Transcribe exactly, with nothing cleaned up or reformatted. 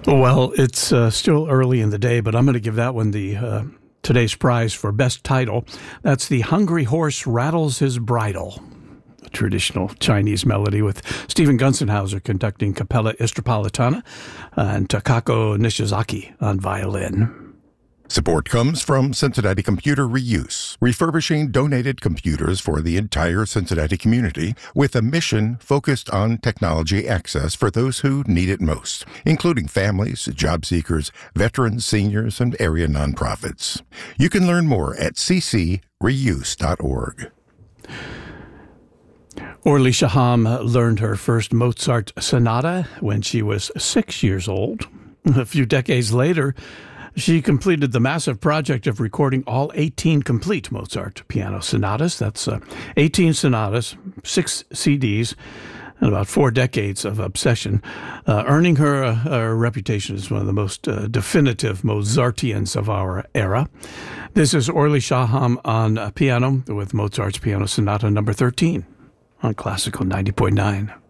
Well, it's uh, still early in the day, but I'm going to give that one the uh, today's prize for best title. That's The Hungry Horse Rattles His Bridle, a traditional Chinese melody with Stephen Gunzenhauser conducting Capella Istropolitana and Takako Nishizaki on violin. Support comes from Cincinnati Computer Reuse, refurbishing donated computers for the entire Cincinnati community with a mission focused on technology access for those who need it most, including families, job seekers, veterans, seniors, and area nonprofits. You can learn more at c c reuse dot org. Orly Shaham learned her first Mozart sonata when she was six years old. A few decades later, she completed the massive project of recording all eighteen complete Mozart piano sonatas. That's uh, eighteen sonatas, six C Ds, and about four decades of obsession, uh, earning her a, a reputation as one of the most uh, definitive Mozartians of our era. This is Orly Shaham on uh, piano with Mozart's Piano Sonata number thirteen on Classical ninety point nine.